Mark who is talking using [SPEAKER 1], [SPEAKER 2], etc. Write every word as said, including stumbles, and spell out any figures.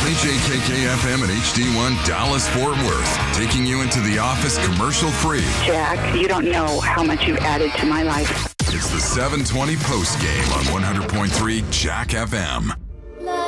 [SPEAKER 1] K K K F M and H D one Dallas Fort Worth, taking you into the office commercial free.
[SPEAKER 2] Jack, you don't know how much you've added to my life.
[SPEAKER 1] It's the seven twenty post game on one hundred point three Jack F M.